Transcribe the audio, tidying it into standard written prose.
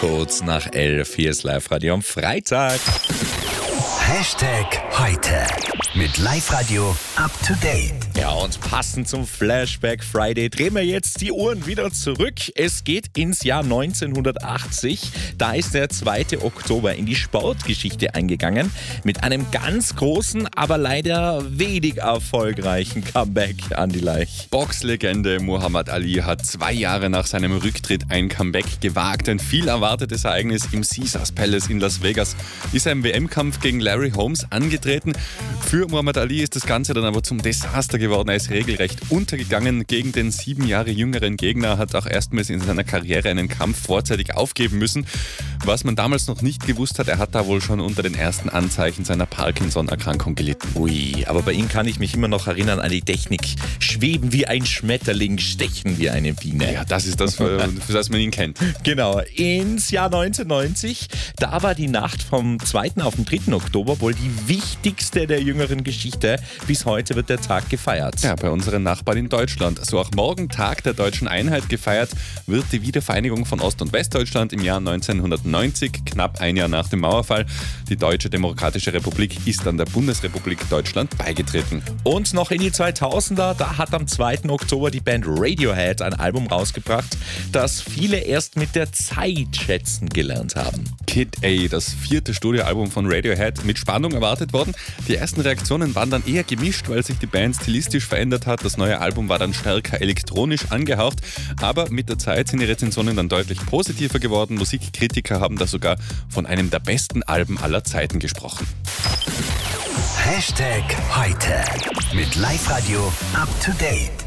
Kurz nach 11, hier ist Live-Radio am Freitag. Heute mit Live-Radio up to date. Ja, und passend zum Flashback Friday drehen wir jetzt die Uhren wieder zurück. Es geht ins Jahr 1980. Da ist der 2. Oktober in die Sportgeschichte eingegangen mit einem ganz großen, aber leider wenig erfolgreichen Comeback, Andi Leich. Boxlegende Muhammad Ali hat 2 Jahre nach seinem Rücktritt ein Comeback gewagt. Ein viel erwartetes Ereignis im Caesars Palace in Las Vegas. Ist er im WM-Kampf gegen Larry Holmes angetreten. Für Muhammad Ali ist das Ganze dann aber zum Desaster geworden. Er ist regelrecht untergegangen gegen den 7 Jahre jüngeren Gegner, hat auch erstmals in seiner Karriere einen Kampf vorzeitig aufgeben müssen. Was man damals noch nicht gewusst hat, er hat da wohl schon unter den ersten Anzeichen seiner Parkinson-Erkrankung gelitten. Ui, aber bei ihm kann ich mich immer noch erinnern an die Technik. Schweben wie ein Schmetterling, stechen wie eine Biene. Ja, das ist das, für das man ihn kennt. Genau, ins Jahr 1990, da war die Nacht vom 2. auf den 3. Oktober wohl die wichtigste der jüngeren Geschichte. Bis heute wird der Tag gefeiert. Ja, bei unseren Nachbarn in Deutschland. So auch morgen, Tag der deutschen Einheit, gefeiert wird die Wiedervereinigung von Ost- und Westdeutschland im Jahr 1990, knapp ein Jahr nach dem Mauerfall. Die Deutsche Demokratische Republik ist an der Bundesrepublik Deutschland beigetreten. Und noch in die 2000er, da hat am 2. Oktober die Band Radiohead ein Album rausgebracht, das viele erst mit der Zeit schätzen gelernt haben. Kid A, das 4. Studioalbum von Radiohead, mit Spannung erwartet worden. Die ersten Reaktionen waren dann eher gemischt, weil sich die Band stilistisch verändert hat. Das neue Album war dann stärker elektronisch angehaucht, aber mit der Zeit sind die Rezensionen dann deutlich positiver geworden. Musikkritiker haben da sogar von einem der besten Alben aller Zeiten gesprochen. Heute mit Live-Radio up to date.